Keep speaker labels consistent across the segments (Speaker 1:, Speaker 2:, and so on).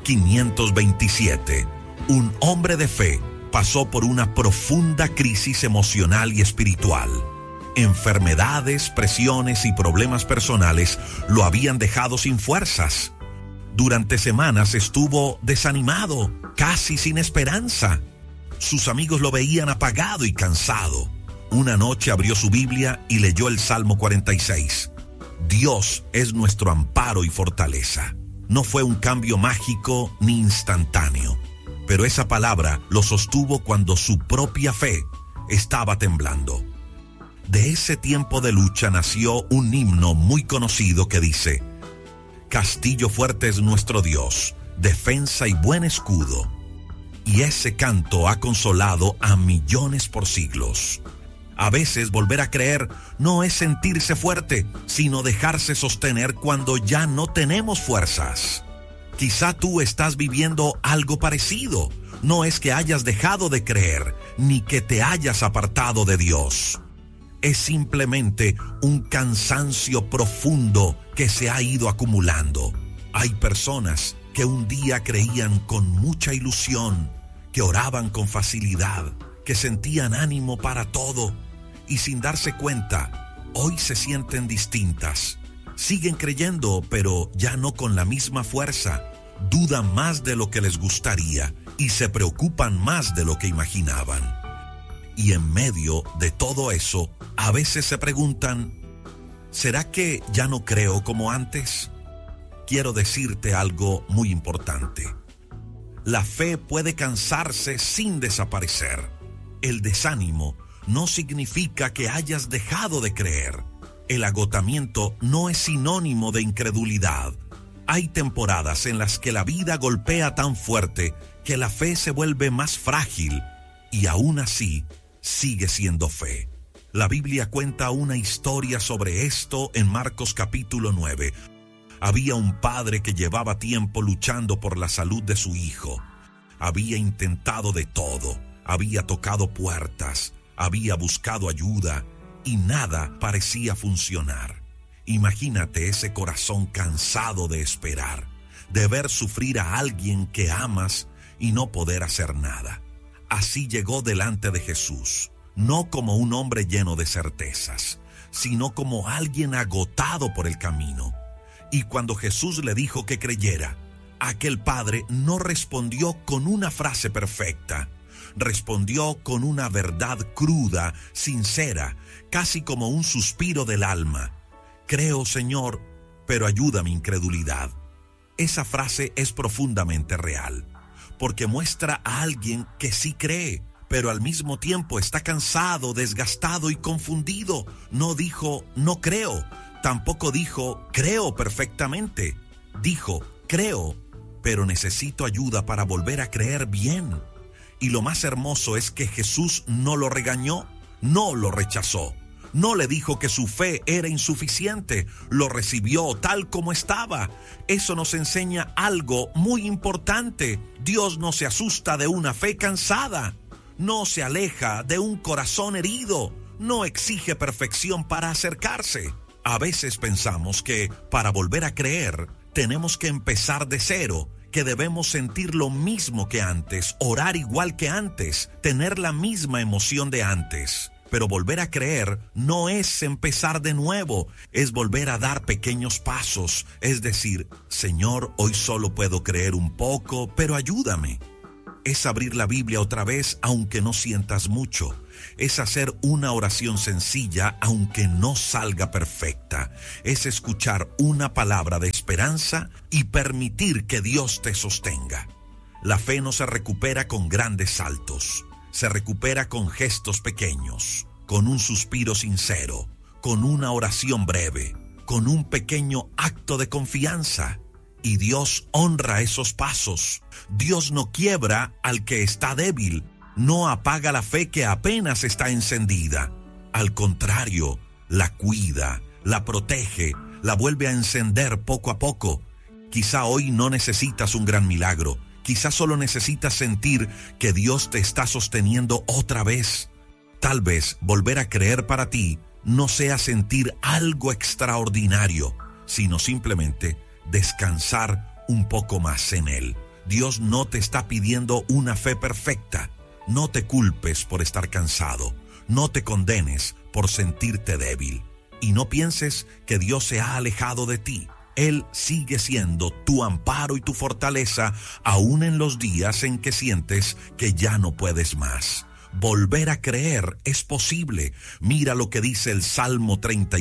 Speaker 1: 1527, un hombre de fe pasó por una profunda crisis emocional y espiritual. Enfermedades, presiones y problemas personales lo habían dejado sin fuerzas. Durante semanas estuvo desanimado, casi sin esperanza. Sus amigos lo veían apagado y cansado. Una noche abrió su Biblia y leyó el Salmo 46. Dios es nuestro amparo y fortaleza. No fue un cambio mágico ni instantáneo, pero esa palabra lo sostuvo cuando su propia fe estaba temblando. De ese tiempo de lucha nació un himno muy conocido que dice: Castillo fuerte es nuestro Dios, defensa y buen escudo. Y ese canto ha consolado a millones por siglos. A veces volver a creer no es sentirse fuerte, sino dejarse sostener cuando ya no tenemos fuerzas. Quizá tú estás viviendo algo parecido. No es que hayas dejado de creer, ni que te hayas apartado de Dios. Es simplemente un cansancio profundo que se ha ido acumulando. Hay personas que un día creían con mucha ilusión, que oraban con facilidad, que sentían ánimo para todo, y sin darse cuenta, hoy se sienten distintas. Siguen creyendo, pero ya no con la misma fuerza. Dudan más de lo que les gustaría y se preocupan más de lo que imaginaban. Y en medio de todo eso, a veces se preguntan: ¿será que ya no creo como antes? Quiero decirte algo muy importante. La fe puede cansarse sin desaparecer. El desánimo no significa que hayas dejado de creer. El agotamiento no es sinónimo de incredulidad. Hay temporadas en las que la vida golpea tan fuerte que la fe se vuelve más frágil y aún así sigue siendo fe. La Biblia cuenta una historia sobre esto en Marcos capítulo 9. Había un padre que llevaba tiempo luchando por la salud de su hijo. Había intentado de todo, había tocado puertas, había buscado ayuda y nada parecía funcionar. Imagínate ese corazón cansado de esperar, de ver sufrir a alguien que amas y no poder hacer nada. Así llegó delante de Jesús, no como un hombre lleno de certezas, sino como alguien agotado por el camino. Y cuando Jesús le dijo que creyera, aquel padre no respondió con una frase perfecta. Respondió con una verdad cruda, sincera, casi como un suspiro del alma. Creo, Señor, pero ayuda mi incredulidad. Esa frase es profundamente real, porque muestra a alguien que sí cree, pero al mismo tiempo está cansado, desgastado y confundido. No dijo, no creo. Tampoco dijo, creo perfectamente. Dijo, creo, pero necesito ayuda para volver a creer bien. Y lo más hermoso es que Jesús no lo regañó, no lo rechazó. No le dijo que su fe era insuficiente, lo recibió tal como estaba. Eso nos enseña algo muy importante. Dios no se asusta de una fe cansada, no se aleja de un corazón herido, no exige perfección para acercarse. A veces pensamos que para volver a creer tenemos que empezar de cero, que debemos sentir lo mismo que antes, orar igual que antes, tener la misma emoción de antes. Pero volver a creer no es empezar de nuevo, es volver a dar pequeños pasos. Es decir, Señor, hoy solo puedo creer un poco, pero ayúdame. Es abrir la Biblia otra vez aunque no sientas mucho. Es hacer una oración sencilla aunque no salga perfecta. Es escuchar una palabra de esperanza y permitir que Dios te sostenga. La fe no se recupera con grandes saltos. Se recupera con gestos pequeños, con un suspiro sincero, con una oración breve, con un pequeño acto de confianza. Y Dios honra esos pasos. Dios no quiebra al que está débil, no apaga la fe que apenas está encendida. Al contrario, la cuida, la protege, la vuelve a encender poco a poco. Quizá hoy no necesitas un gran milagro. Quizás solo necesitas sentir que Dios te está sosteniendo otra vez. Tal vez volver a creer para ti no sea sentir algo extraordinario, sino simplemente descansar un poco más en Él. Dios no te está pidiendo una fe perfecta. No te culpes por estar cansado. No te condenes por sentirte débil. Y no pienses que Dios se ha alejado de ti. Él sigue siendo tu amparo y tu fortaleza, aún en los días en que sientes que ya no puedes más. Volver a creer es posible. Mira lo que dice el Salmo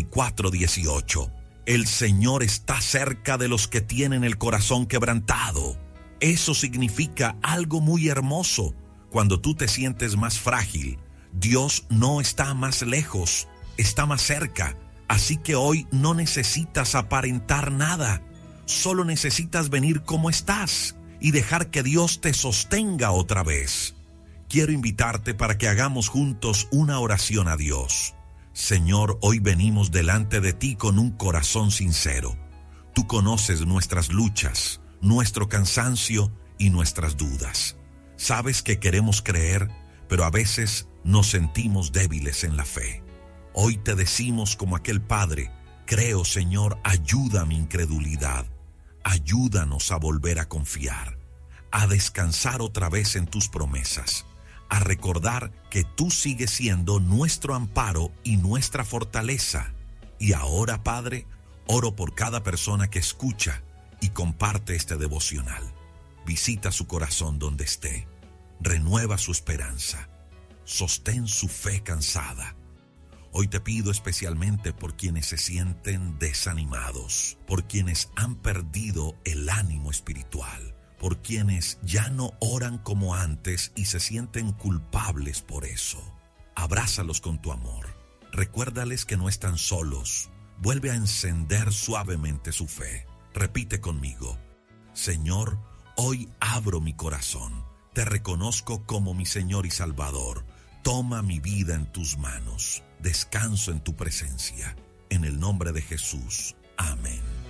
Speaker 1: 34:18. El Señor está cerca de los que tienen el corazón quebrantado. Eso significa algo muy hermoso. Cuando tú te sientes más frágil, Dios no está más lejos, está más cerca. Así que hoy no necesitas aparentar nada. Solo necesitas venir como estás y dejar que Dios te sostenga otra vez. Quiero invitarte para que hagamos juntos una oración a Dios. Señor, hoy venimos delante de ti con un corazón sincero. Tú conoces nuestras luchas, nuestro cansancio y nuestras dudas. Sabes que queremos creer, pero a veces nos sentimos débiles en la fe. Hoy te decimos como aquel padre: creo, Señor, ayuda a mi incredulidad. Ayúdanos a volver a confiar, a descansar otra vez en tus promesas, a recordar que tú sigues siendo nuestro amparo y nuestra fortaleza. Y ahora, Padre, oro por cada persona que escucha y comparte este devocional. Visita su corazón donde esté. Renueva su esperanza. Sostén su fe cansada. Hoy te pido especialmente por quienes se sienten desanimados, por quienes han perdido el ánimo espiritual, por quienes ya no oran como antes y se sienten culpables por eso. Abrázalos con tu amor. Recuérdales que no están solos. Vuelve a encender suavemente su fe. Repite conmigo: Señor, hoy abro mi corazón. Te reconozco como mi Señor y Salvador. Toma mi vida en tus manos. Descanso en tu presencia. En el nombre de Jesús. Amén.